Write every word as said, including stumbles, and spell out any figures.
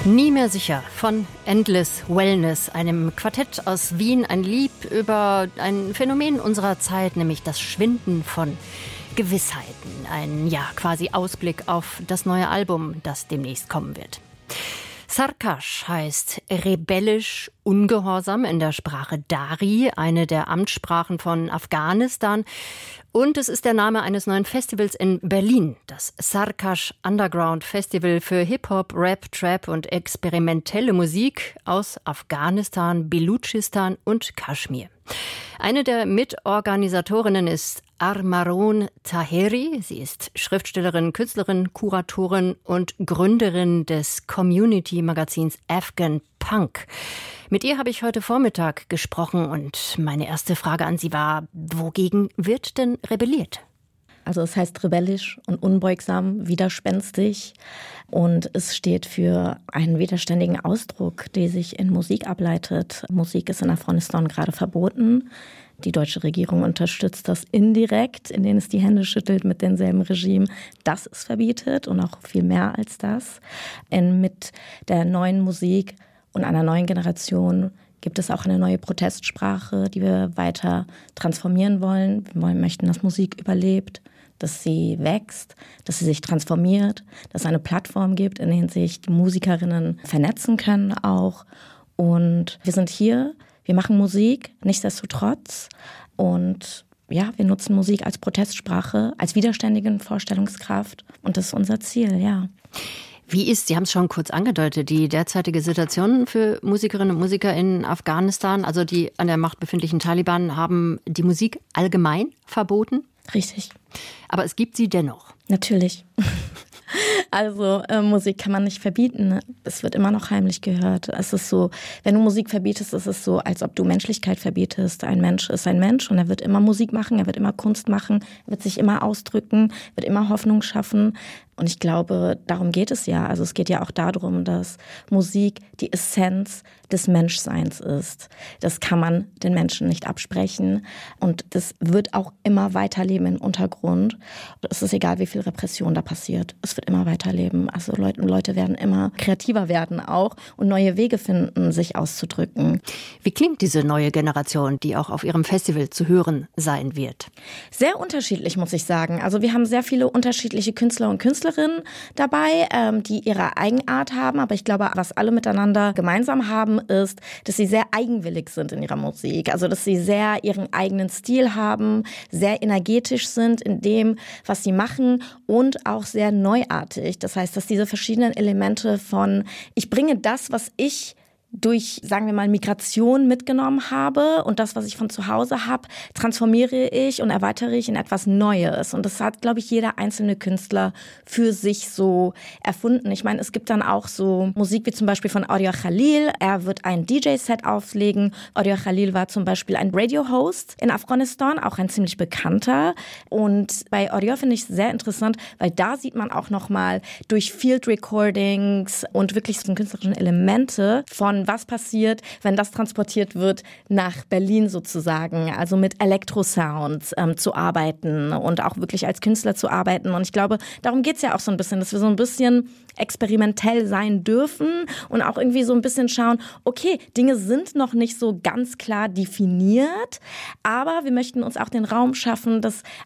Nie mehr sicher von Endless Wellness, einem Quartett aus Wien, ein Lied über ein Phänomen unserer Zeit, nämlich das Schwinden von Gewissheiten. Ein, ja, quasi Ausblick auf das neue Album, das demnächst kommen wird. Sarkash heißt rebellisch, ungehorsam in der Sprache Dari, eine der Amtssprachen von Afghanistan. Und es ist der Name eines neuen Festivals in Berlin, das Sarkash Underground Festival für Hip-Hop, Rap, Trap und experimentelle Musik aus Afghanistan, Belutschistan und Kaschmir. Eine der Mitorganisatorinnen ist Armaron Taheri. Sie ist Schriftstellerin, Künstlerin, Kuratorin und Gründerin des Community-Magazins Afghan Punk. Mit ihr habe ich heute Vormittag gesprochen und meine erste Frage an sie war, wogegen wird denn rebelliert? Also es heißt rebellisch und unbeugsam, widerspenstig und es steht für einen widerständigen Ausdruck, der sich in Musik ableitet. Musik ist in Afghanistan gerade verboten. Die deutsche Regierung unterstützt das indirekt, indem es die Hände schüttelt mit demselben Regime, das es verbietet und auch viel mehr als das. Und mit der neuen Musik und einer neuen Generation gibt es auch eine neue Protestsprache, die wir weiter transformieren wollen. Wir wollen, möchten, dass Musik überlebt, dass sie wächst, dass sie sich transformiert, dass es eine Plattform gibt, in der sich die Musikerinnen vernetzen können auch. Und wir sind hier, wir machen Musik, nichtsdestotrotz. Und ja, wir nutzen Musik als Protestsprache, als widerständige Vorstellungskraft. Und das ist unser Ziel, ja. Wie ist, Sie haben es schon kurz angedeutet, die derzeitige Situation für Musikerinnen und Musiker in Afghanistan? Also die an der Macht befindlichen Taliban haben die Musik allgemein verboten? Richtig. Aber es gibt sie dennoch? Natürlich. Also äh, Musik kann man nicht verbieten. Es wird immer noch heimlich gehört. Es ist so, wenn du Musik verbietest, ist es so, als ob du Menschlichkeit verbietest. Ein Mensch ist ein Mensch und er wird immer Musik machen, er wird immer Kunst machen, er wird sich immer ausdrücken, wird immer Hoffnung schaffen. Und ich glaube, darum geht es ja. Also es geht ja auch darum, dass Musik die Essenz des Menschseins ist. Das kann man den Menschen nicht absprechen. Und das wird auch immer weiterleben im Untergrund. Es ist egal, wie viel Repression da passiert. Es wird immer weiterleben. Also Leute, Leute werden immer kreativer werden auch und neue Wege finden, sich auszudrücken. Wie klingt diese neue Generation, die auch auf Ihrem Festival zu hören sein wird? Sehr unterschiedlich, muss ich sagen. Also wir haben sehr viele unterschiedliche Künstler und Künstlerinnen dabei, ähm, die ihre Eigenart haben. Aber ich glaube, was alle miteinander gemeinsam haben, ist, dass sie sehr eigenwillig sind in ihrer Musik. Also, dass sie sehr ihren eigenen Stil haben, sehr energetisch sind in dem, was sie machen und auch sehr neuartig. Das heißt, dass diese verschiedenen Elemente von, ich bringe das, was ich durch, sagen wir mal, Migration mitgenommen habe und das, was ich von zu Hause habe, transformiere ich und erweitere ich in etwas Neues. Und das hat, glaube ich, jeder einzelne Künstler für sich so erfunden. Ich meine, es gibt dann auch so Musik wie zum Beispiel von Arya Khalil. Er wird ein D J-Set auflegen. Arya Khalil war zum Beispiel ein Radio-Host in Afghanistan, auch ein ziemlich bekannter. Und bei Arya finde ich es sehr interessant, weil da sieht man auch nochmal durch Field-Recordings und wirklich so künstlerischen Elemente von was passiert, wenn das transportiert wird nach Berlin sozusagen, also mit Elektrosounds ähm, zu arbeiten und auch wirklich als Künstler zu arbeiten. Und ich glaube, darum geht's ja auch so ein bisschen, dass wir so ein bisschen experimentell sein dürfen und auch irgendwie so ein bisschen schauen, okay, Dinge sind noch nicht so ganz klar definiert, aber wir möchten uns auch den Raum schaffen, dass